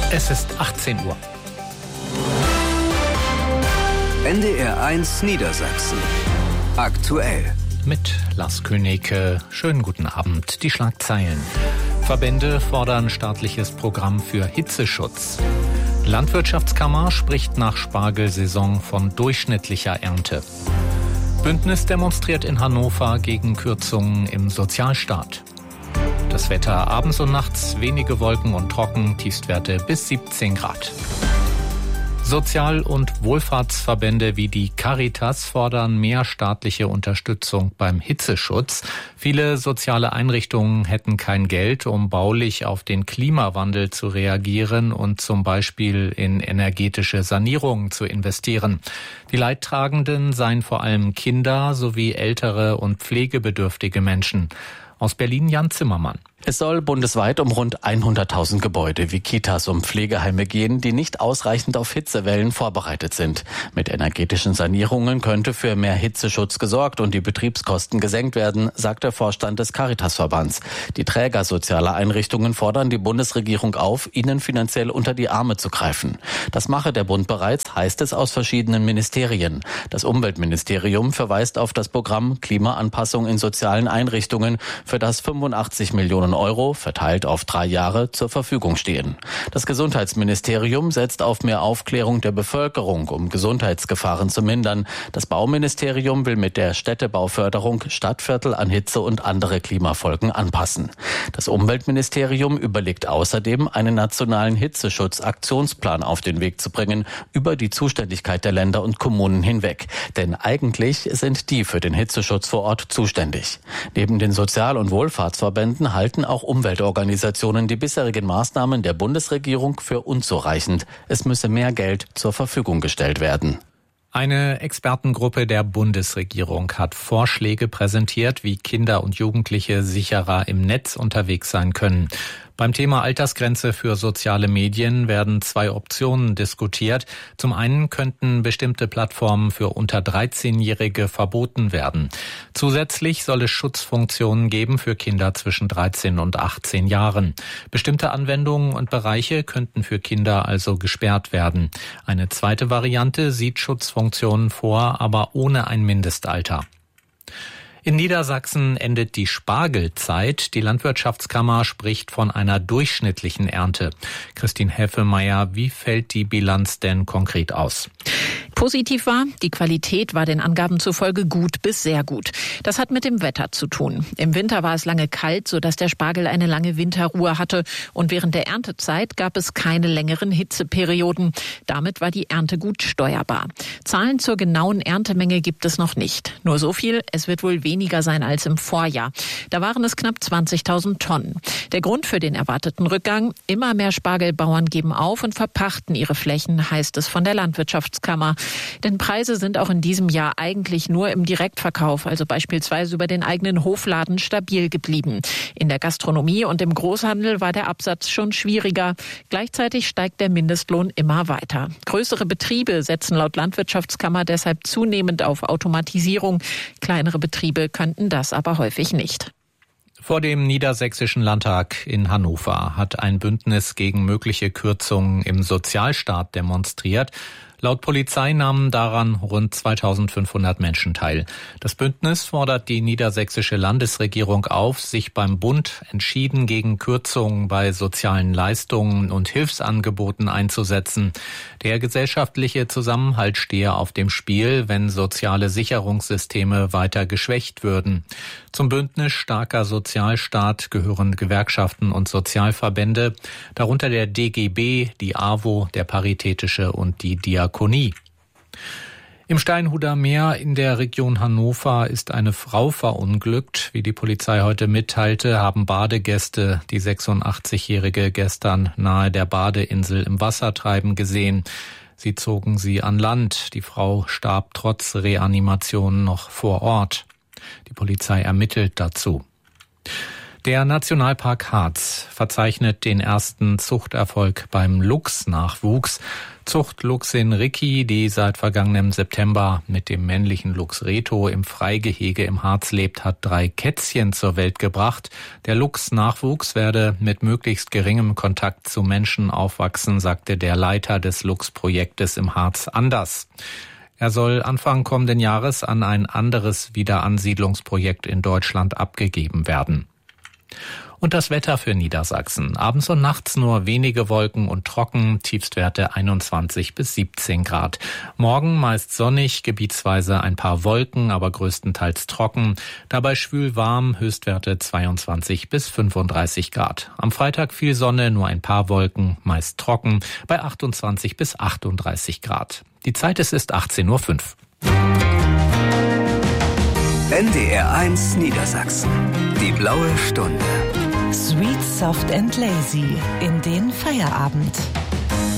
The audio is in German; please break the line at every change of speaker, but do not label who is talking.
Es ist 18 Uhr.
NDR 1 Niedersachsen. Aktuell.
Mit Lars König. Schönen guten Abend. Die Schlagzeilen. Verbände fordern staatliches Programm für Hitzeschutz. Landwirtschaftskammer spricht nach Spargelsaison von durchschnittlicher Ernte. Bündnis demonstriert in Hannover gegen Kürzungen im Sozialstaat. Das Wetter abends und nachts wenige Wolken und trocken, Tiefstwerte bis 17 Grad. Sozial- und Wohlfahrtsverbände wie die Caritas fordern mehr staatliche Unterstützung beim Hitzeschutz. Viele soziale Einrichtungen hätten kein Geld, um baulich auf den Klimawandel zu reagieren und zum Beispiel in energetische Sanierungen zu investieren. Die Leidtragenden seien vor allem Kinder sowie ältere und pflegebedürftige Menschen. Aus Berlin Jan Zimmermann.
Es soll bundesweit um rund 100.000 Gebäude wie Kitas und Pflegeheime gehen, die nicht ausreichend auf Hitzewellen vorbereitet sind. Mit energetischen Sanierungen könnte für mehr Hitzeschutz gesorgt und die Betriebskosten gesenkt werden, sagt der Vorstand des Caritasverbands. Die Träger sozialer Einrichtungen fordern die Bundesregierung auf, ihnen finanziell unter die Arme zu greifen. Das mache der Bund bereits, heißt es aus verschiedenen Ministerien. Das Umweltministerium verweist auf das Programm Klimaanpassung in sozialen Einrichtungen, für das 85 Millionen Euro, verteilt auf 3 Jahre, zur Verfügung stehen. Das Gesundheitsministerium setzt auf mehr Aufklärung der Bevölkerung, um Gesundheitsgefahren zu mindern. Das Bauministerium will mit der Städtebauförderung Stadtviertel an Hitze und andere Klimafolgen anpassen. Das Umweltministerium überlegt außerdem, einen nationalen Hitzeschutz-Aktionsplan auf den Weg zu bringen, über die Zuständigkeit der Länder und Kommunen hinweg. Denn eigentlich sind die für den Hitzeschutz vor Ort zuständig. Neben den Sozial- und Wohlfahrtsverbänden halten auch Umweltorganisationen die bisherigen Maßnahmen der Bundesregierung für unzureichend. Es müsse mehr Geld zur Verfügung gestellt werden.
Eine Expertengruppe der Bundesregierung hat Vorschläge präsentiert, wie Kinder und Jugendliche sicherer im Netz unterwegs sein können. Beim Thema Altersgrenze für soziale Medien werden 2 Optionen diskutiert. Zum einen könnten bestimmte Plattformen für unter 13-Jährige verboten werden. Zusätzlich soll es Schutzfunktionen geben für Kinder zwischen 13 und 18 Jahren. Bestimmte Anwendungen und Bereiche könnten für Kinder also gesperrt werden. Eine zweite Variante sieht Schutzfunktionen vor, aber ohne ein Mindestalter. In Niedersachsen endet die Spargelzeit. Die Landwirtschaftskammer spricht von einer durchschnittlichen Ernte. Christine Heffelmeier, wie fällt die Bilanz denn konkret aus?
Positiv war, die Qualität war den Angaben zufolge gut bis sehr gut. Das hat mit dem Wetter zu tun. Im Winter war es lange kalt, sodass der Spargel eine lange Winterruhe hatte. Und während der Erntezeit gab es keine längeren Hitzeperioden. Damit war die Ernte gut steuerbar. Zahlen zur genauen Erntemenge gibt es noch nicht. Nur so viel, es wird wohl weniger sein als im Vorjahr. Da waren es knapp 20.000 Tonnen. Der Grund für den erwarteten Rückgang: immer mehr Spargelbauern geben auf und verpachten ihre Flächen, heißt es von der Landwirtschaftskammer. Denn Preise sind auch in diesem Jahr eigentlich nur im Direktverkauf, also beispielsweise über den eigenen Hofladen, stabil geblieben. In der Gastronomie und im Großhandel war der Absatz schon schwieriger. Gleichzeitig steigt der Mindestlohn immer weiter. Größere Betriebe setzen laut Landwirtschaftskammer deshalb zunehmend auf Automatisierung. Kleinere Betriebe könnten das aber häufig nicht.
Vor dem Niedersächsischen Landtag in Hannover hat ein Bündnis gegen mögliche Kürzungen im Sozialstaat demonstriert. Laut Polizei nahmen daran rund 2500 Menschen teil. Das Bündnis fordert die niedersächsische Landesregierung auf, sich beim Bund entschieden gegen Kürzungen bei sozialen Leistungen und Hilfsangeboten einzusetzen. Der gesellschaftliche Zusammenhalt stehe auf dem Spiel, wenn soziale Sicherungssysteme weiter geschwächt würden. Zum Bündnis Starker Sozialstaat gehören Gewerkschaften und Sozialverbände, darunter der DGB, die AWO, der Paritätische und die Diakonie. Im Steinhuder Meer in der Region Hannover ist eine Frau verunglückt. Wie die Polizei heute mitteilte, haben Badegäste die 86-Jährige gestern nahe der Badeinsel im Wasser treiben gesehen. Sie zogen sie an Land. Die Frau starb trotz Reanimation noch vor Ort. Die Polizei ermittelt dazu. Der Nationalpark Harz verzeichnet den ersten Zuchterfolg beim Luchsnachwuchs. Zuchtluchsin Ricky, die seit vergangenem September mit dem männlichen Luchs Reto im Freigehege im Harz lebt, hat 3 Kätzchen zur Welt gebracht. Der Luchsnachwuchs werde mit möglichst geringem Kontakt zu Menschen aufwachsen, sagte der Leiter des Luchsprojektes im Harz Anders. Er soll Anfang kommenden Jahres an ein anderes Wiederansiedlungsprojekt in Deutschland abgegeben werden. Und das Wetter für Niedersachsen. Abends und nachts nur wenige Wolken und trocken, Tiefstwerte 21 bis 17 Grad. Morgen meist sonnig, gebietsweise ein paar Wolken, aber größtenteils trocken. Dabei schwül warm, Höchstwerte 22 bis 35 Grad. Am Freitag viel Sonne, nur ein paar Wolken, meist trocken, bei 28 bis 38 Grad. Die Zeit ist 18:05 Uhr.
NDR 1 Niedersachsen. Die blaue Stunde.
Sweet, soft and lazy in den Feierabend.